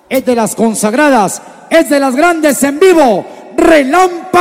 es de las consagradas, es de las grandes en vivo. Relámpago